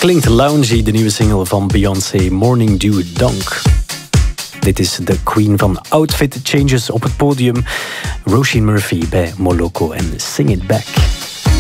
Klinkt loungy, de nieuwe single van Beyoncé, Morning Dew Donk. Dit is de queen van outfit changes op het podium. Roisin Murphy bij Moloko en Sing It Back.